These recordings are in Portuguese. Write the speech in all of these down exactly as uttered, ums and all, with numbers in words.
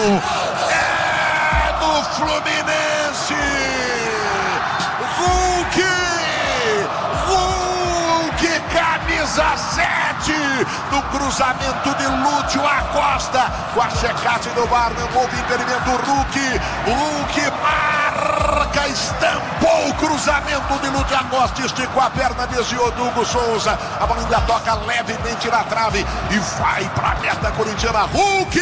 é do Fluminense. Hulk, Hulk, camisa sete, do cruzamento de Lúcio Acosta, com a checagem do VAR, no gol de impedimento, Hulk, Hulk marca, estampou o cruzamento de Lúcio Acosta, esticou a perna, desviou do Hugo Souza, a bola ainda toca levemente na trave e vai para a meta corintiana. Hulk,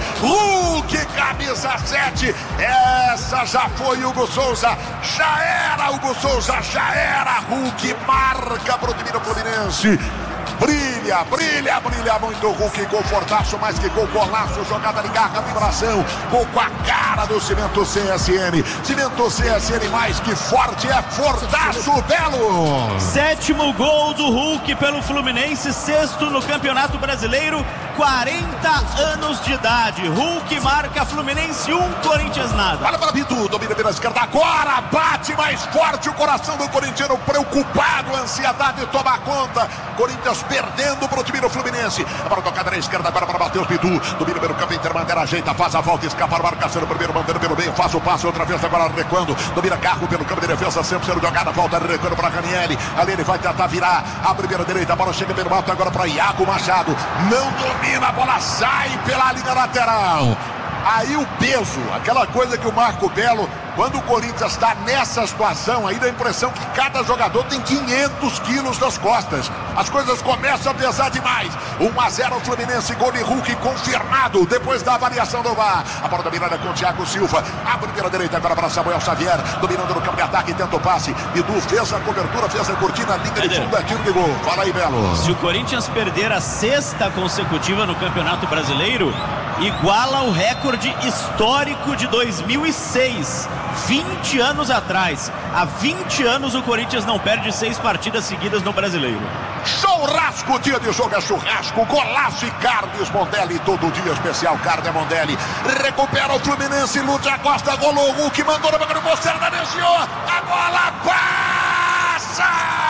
Hulk, camisa sete, essa já foi Hugo Souza, já era Hugo Souza, já era Hulk, marca para o time do Fluminense. Brilha, brilha, brilha muito o Hulk, confortaço, mais que gol, golaço, jogada de garra, vibração, gol com a cara do Cimento C S N. Cimento C S N mais que forte, é fortaço, Belo. Sétimo gol do Hulk pelo Fluminense, sexto no Campeonato Brasileiro, quarenta anos de idade. Hulk marca, Fluminense um, Corinthians nada. Olha para Bidu, domina pela esquerda, agora bate mais forte o coração do corintiano, preocupado, a ansiedade toma conta. Corinthians perdendo para o time do Fluminense. A bola tocada na esquerda agora para Matheus Bidu, domina pelo campo interbandeira, ajeita, faz a volta, escapa a marcação, primeiro mandando pelo meio, faz o passe, outra vez agora recuando, domina Carro pelo campo de defesa, sempre sendo jogada, volta recuando para Ranieri, ali ele vai tentar virar a primeira direita, a bola chega pelo alto agora para Iago Machado, não domina, a bola sai pela linha lateral. Aí o peso, aquela coisa que o Marco Belo, quando o Corinthians está nessa situação, aí dá a impressão que cada jogador tem quinhentos quilos nas costas. As coisas começam a pesar demais. um a zero Fluminense, gol de Hulk confirmado depois da avaliação do V A R. A bola dominada com o Thiago Silva. A primeira direita agora para Samuel Xavier, dominando no campo de ataque, tenta o passe. Bidu fez a cobertura, fez a cortina, linha de fundo, é tiro de gol. Fala aí, Belo. Se o Corinthians perder a sexta consecutiva no Campeonato Brasileiro, iguala o recorde histórico de dois mil e seis, vinte anos atrás. Há vinte anos o Corinthians não perde seis partidas seguidas no Brasileiro. Churrasco, dia de jogo é churrasco, golaço e Carnes Mondelli, todo dia especial, Carne Mondelli. Recupera o Fluminense, Lúcio Acosta, golou, Hulk mandou na boca do Bolsonaro, desviou, a bola passa!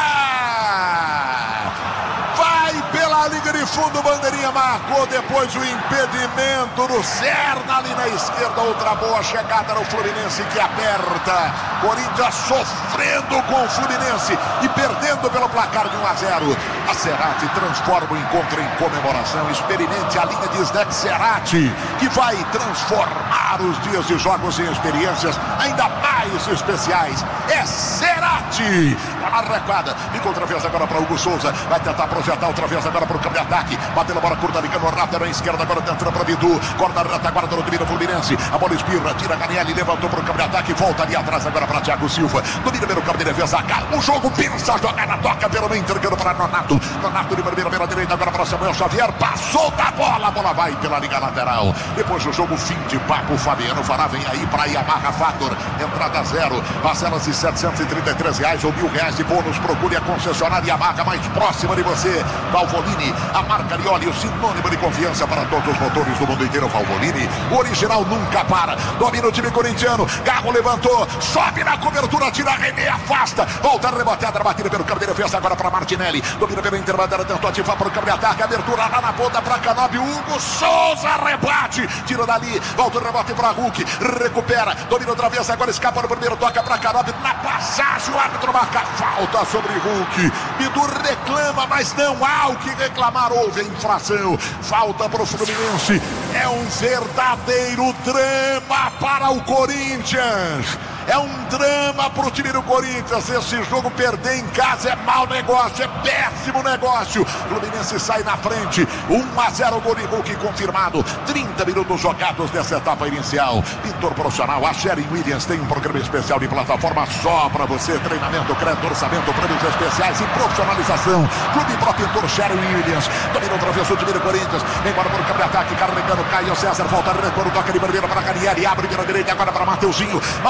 Pela linha de fundo, bandeirinha marcou, depois o impedimento do Serna ali na esquerda, outra boa chegada no Fluminense que aperta. Corinthians sofrendo com o Fluminense e perdendo pelo placar de um a zero. A Cerati transforma o encontro em comemoração. Experimente a linha de snack Cerati, que vai transformar os dias de jogos em experiências ainda mais especiais. É Cerati! Bola recuada, encontra a vez agora para Hugo Souza, vai tentar projetar outra vez agora para o campo de ataque, batendo a bola curta, ligando rápido na esquerda, agora tentando para Bidu, corta a retaguarda no domínio Fluminense, a bola espirra, tira a Ganielli, levantou para o campo de ataque, volta ali atrás agora para Thiago Silva, domina pelo campo de defesa, o jogo pensa, a jogada toca pelo meio, entregando para Nonato, Nonato de primeira, pela direita agora para Samuel Xavier, passou da bola, a bola vai pela liga lateral, depois do jogo, fim de papo, Fabiano Fará vem aí para Yamaha Factor, entrada zero, parcelas de setecentos e trinta e três reais ou mil reais de bônus, procure a concessionária Yamaha mais próxima de você. Valvoline, a marca de óleo, sinônimo de confiança para todos os motores do mundo inteiro. Valvoline, o original nunca para. Domina o time corintiano, Carro levantou, sobe na cobertura, tira a René, afasta, volta rebotada, batida pelo campo de defesa agora para Martinelli, domina pela interbandeira, tentou ativar para o campo de ataque, abertura lá na ponta para Canóbio, Hugo Souza rebate, tira dali, volta o rebote para Hulk, recupera, domina outra vez, agora escapa no primeiro, toca para Canóbio, na passagem o árbitro marca falta sobre Hulk, Bidu reclama, mas não há o que reclamar, houve a infração, falta para o Fluminense, é um verdadeiro drama para o Corinthians. É um drama para o time do Corinthians. Esse jogo perder em casa é mau negócio, é péssimo negócio. Fluminense sai na frente, um a zero, gol de Hulk confirmado. trinta minutos jogados nessa etapa inicial. Pintor profissional, a Sherry Williams tem um programa especial de plataforma só para você. Treinamento, crédito, orçamento, prêmios especiais e profissionalização. Clube Pro Pintor Sherry Williams. Domina outra vez o time do Corinthians. Embora para o campo de ataque, carregando Caio César. Volta, retorno, toca de primeira para Canieri. Abre pela direita agora para Mateuzinho. Mateuzinho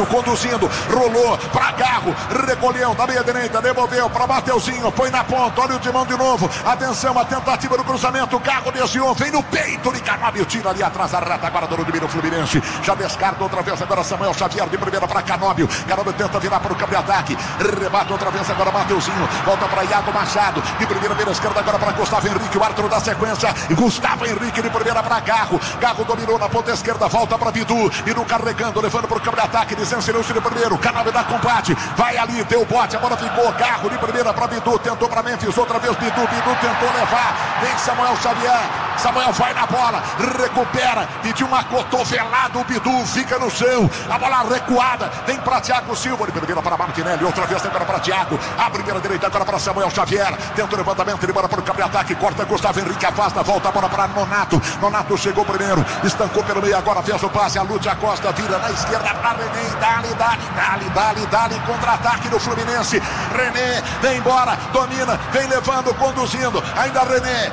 Firmino conduzindo, rolou para Garro, recolheu da meia direita, devolveu para Mateuzinho, põe na ponta, olha o timão de novo, atenção, a tentativa do cruzamento, Garro desviou, vem no peito de Canóbio, tira ali atrás a reta, agora do domínio Fluminense, já descarta outra vez agora Samuel Xavier, de primeira para Canóbio, Canóbio tenta virar para o campo de ataque, rebate outra vez agora Mateuzinho, volta para Iago Machado, de primeira pela esquerda agora para Gustavo Henrique, o árbitro da sequência, Gustavo Henrique de primeira para Garro, Garro dominou na ponta esquerda, volta para Bidu, Bidu carregando, levando para o campo de ataque, licenciou-se de primeiro, Canóbio dá combate, vai ali, deu o bote, a bola ficou, Garro de primeira para Bidu, tentou para Memphis, outra vez Bidu, Bidu tentou levar, vem Samuel Xavier, Samuel vai na bola, recupera, pediu uma cotovelada, o Bidu fica no chão, a bola recuada, vem para Thiago Silva, de primeira para Martinelli, outra vez agora para Thiago, a primeira direita agora para Samuel Xavier, tenta o levantamento, ele bora para o campo de ataque, corta Gustavo Henrique, afasta, volta a bola para Nonato, Nonato chegou primeiro, estancou pelo meio, agora fez o passe, a Lúcia Costa vira na esquerda para René, dali, dali, dali, dali, dali, contra-ataque do Fluminense, René, vem embora, domina, vem levando, conduzindo, ainda René,